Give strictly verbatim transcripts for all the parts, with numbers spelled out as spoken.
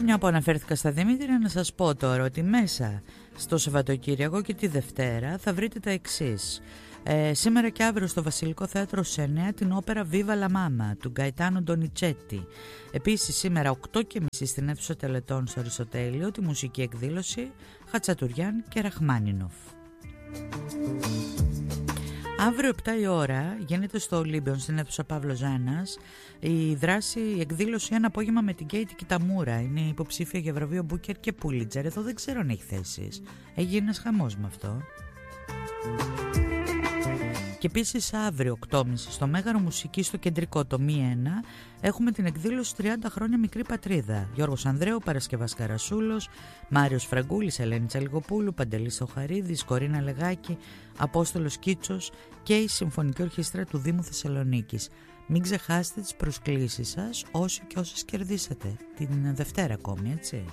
μια που αναφέρθηκα στα Δημήτρια, να σας πω τώρα ότι μέσα στο Σαββατοκύριακο και τη Δευτέρα θα βρείτε τα εξής. Ε, σήμερα και αύριο στο Βασιλικό Θέατρο στις εννιά την όπερα Viva la Mama του Γκαϊτάνο Ντονιτσέτη. Επίσης σήμερα οκτώ και μισή στην αίθουσα Τελετών στο Αριστοτέλειο τη μουσική εκδήλωση Χατσατουριάν και Ραχμάνινοφ. Αύριο επτά η ώρα γίνεται στο Ολύμπιον στην αίθουσα Παύλος Ζάνας η δράση, η εκδήλωση Ένα απόγευμα με την Κέιτι Κιταμούρα. Είναι υποψήφια για βραβείο Μπούκερ και Πούλιτζερ. Εδώ δεν ξέρω αν έχει θέσεις. Έγινε ένας χαμός με αυτό. Και επίσης αύριο οκτώ και μισή στο Μέγαρο Μουσική στο Κεντρικό το Μη ένα έχουμε την εκδήλωση τριάντα χρόνια Μικρή Πατρίδα. Γιώργος Ανδρέου, Παρασκευάς Καρασούλος, Μάριος Φραγκούλης, Ελένη Τσαλιγοπούλου, Παντελής Οχαρίδης, Κορίνα Λεγάκη, Απόστολος Κίτσος και η Συμφωνική Ορχήστρα του Δήμου Θεσσαλονίκης. Μην ξεχάσετε τις προσκλήσεις σας όσοι και όσες κερδίσατε την Δευτέρα ακόμη, έτσι.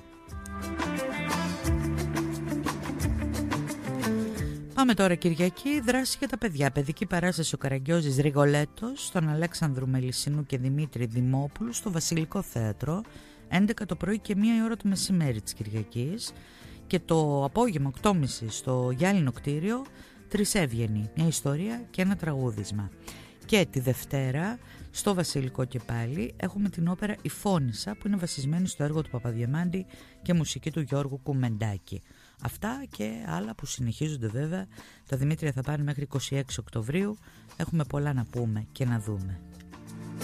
Πάμε τώρα Κυριακή, δράση για τα παιδιά. Παιδική παράσταση ο Καραγκιόζης Ριγολέτος στον Αλέξανδρου Μελισσινού και Δημήτρη Δημόπουλου στο Βασιλικό Θέατρο, έντεκα το πρωί και μία η ώρα το μεσημέρι της Κυριακής. Και το απόγευμα οκτώ και μισή στο Γυάλινο Κτίριο Τρισέβγενη, μια ιστορία και ένα τραγούδισμα. Και τη Δευτέρα στο Βασιλικό και πάλι έχουμε την όπερα «Η Φώνισσα» που είναι βασισμένη στο έργο του Παπαδιαμάντη και μουσική του Γιώργου Κουμεντάκη. Αυτά και άλλα που συνεχίζονται βέβαια. Τα Δημήτρια θα πάνε μέχρι είκοσι έξι Οκτωβρίου. Έχουμε πολλά να πούμε και να δούμε.